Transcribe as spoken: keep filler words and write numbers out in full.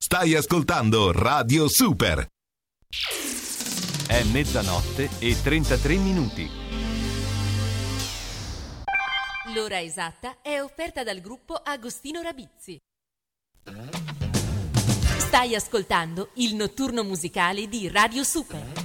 Stai ascoltando Radio Super. È mezzanotte e trentatré minuti. L'ora esatta è offerta dal gruppo Agostino Rabizzi. Stai ascoltando il notturno musicale di Radio Super.